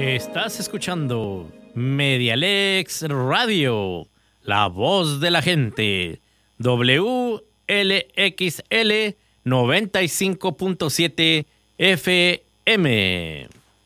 Estás escuchando Medialex Radio, la voz de la gente. WLXL 95.7 FM.